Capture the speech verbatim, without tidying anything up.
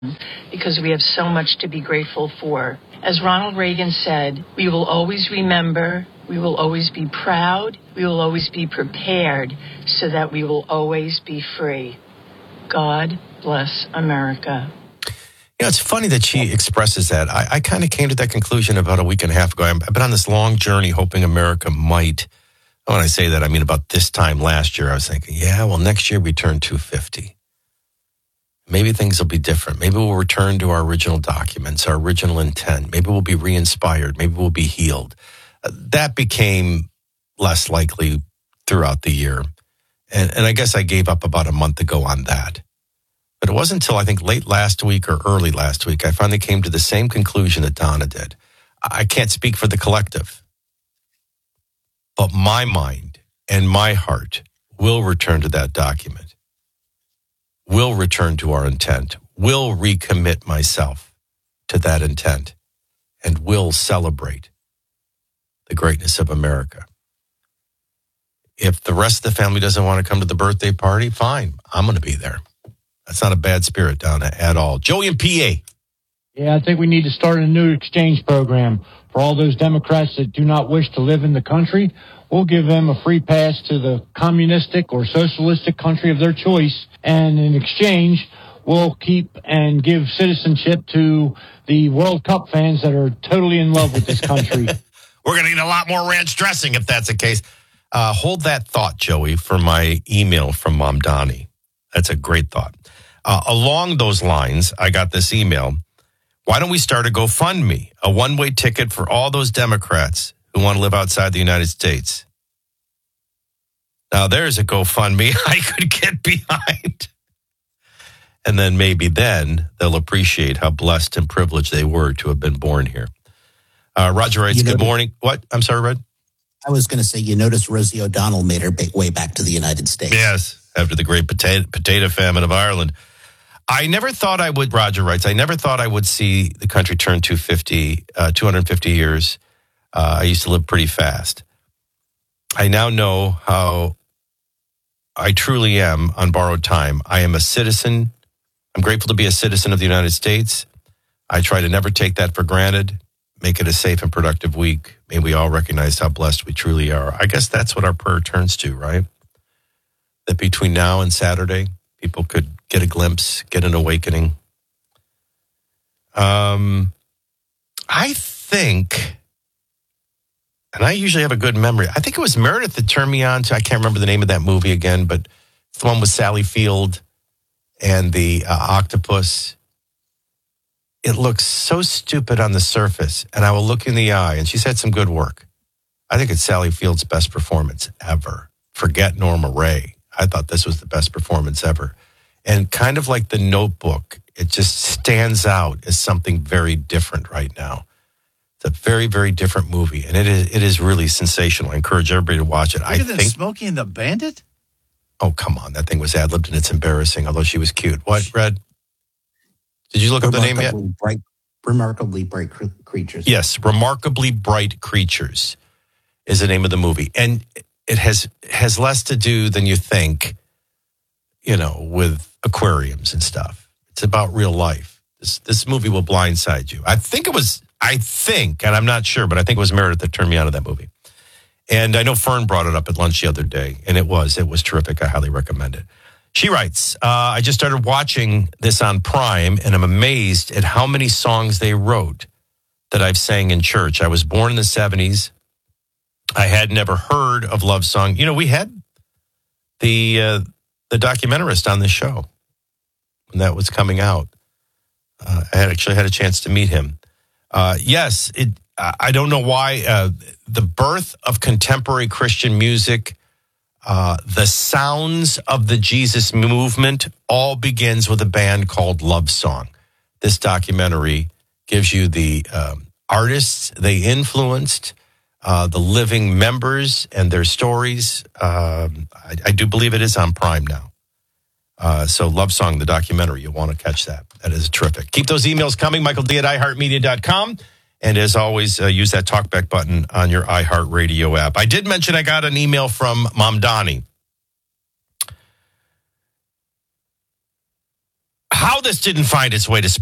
because we have so much to be grateful for. As Ronald Reagan said, we will always remember, we will always be proud, we will always be prepared, so that we will always be free. God bless America. You know, it's funny that she expresses that. I, I kind of came to that conclusion about a week and a half ago. I've been on this long journey hoping America might. When I say that, I mean about this time last year, I was thinking, yeah, well, next year we turn two fifty. Maybe things will be different. Maybe we'll return to our original documents, our original intent. Maybe we'll be re-inspired. Maybe we'll be healed. Uh, that became less likely throughout the year. And, and I guess I gave up about a month ago on that. But it wasn't until I think late last week or early last week, I finally came to the same conclusion that Donna did. I can't speak for the collective, but my mind and my heart will return to that document, will return to our intent, will recommit myself to that intent, and will celebrate the greatness of America. If the rest of the family doesn't want to come to the birthday party, fine, I'm going to be there. That's not a bad spirit, Donna, at all. Joey and P A. Yeah, I think we need to start a new exchange program for all those Democrats that do not wish to live in the country. We'll give them a free pass to the communistic or socialistic country of their choice. And in exchange, we'll keep and give citizenship to the World Cup fans that are totally in love with this country. We're going to need a lot more ranch dressing if that's the case. Uh, hold that thought, Joey, for my email from Mom Donnie. That's a great thought. Uh, along those lines, I got this email. Why don't we start a GoFundMe, a one-way ticket for all those Democrats who want to live outside the United States? Now, there's a GoFundMe I could get behind. And then maybe then they'll appreciate how blessed and privileged they were to have been born here. Uh, Roger writes, good morning. What? I'm sorry, Red? I was going to say, you notice Rosie O'Donnell made her way back to the United States. Yes, after the great potato, potato famine of Ireland. I never thought I would, Roger writes, I never thought I would see the country turn two hundred fifty, uh, two hundred fifty years. Uh, I used to live pretty fast. I now know how I truly am on borrowed time. I am a citizen. I'm grateful to be a citizen of the United States. I try to never take that for granted. Make it a safe and productive week. May we all recognize how blessed we truly are. I guess that's what our prayer turns to, right? That between now and Saturday, people could get a glimpse, get an awakening. Um, I think, and I usually have a good memory, I think it was Meredith that turned me on to, I can't remember the name of that movie again, but it's the one with Sally Field and the uh, octopus. It looks so stupid on the surface, and I will look in the eye, and she's had some good work. I think it's Sally Field's best performance ever. Forget Norma Ray. I thought this was the best performance ever. And kind of like The Notebook, it just stands out as something very different right now. It's a very, very different movie, and it is it is really sensational. I encourage everybody to watch it. Look I at think Smokey and the Bandit? Oh, come on. That thing was ad-libbed, and it's embarrassing, although she was cute. What, Red? Did you look up the name yet? Bright, Remarkably Bright Creatures. Yes, Remarkably Bright Creatures is the name of the movie. And it has has less to do than you think, you know, with aquariums and stuff. It's about real life. This this movie will blindside you. I think it was, I think, and I'm not sure, but I think it was Meredith that turned me on to that movie. And I know Fern brought it up at lunch the other day, and it was, it was terrific. I highly recommend it. She writes, uh, I just started watching this on Prime, and I'm amazed at how many songs they wrote that I've sang in church. I was born in the seventies. I had never heard of Love Song. You know, we had the uh, the documentarist on the show when that was coming out. Uh, I had actually had a chance to meet him. Uh, yes, it. I don't know why. Uh, the birth of contemporary Christian music, uh, the sounds of the Jesus movement, all begins with a band called Love Song. This documentary gives you the um, artists they influenced, uh, the living members and their stories. Um, I, I do believe it is on Prime now. Uh, so Love Song, the documentary, you'll want to catch that. That is terrific. Keep those emails coming, Michael D at i heart media dot com. And as always, uh, use that talkback button on your iHeartRadio app. I did mention I got an email from Mom Donnie. How know this didn't find its way to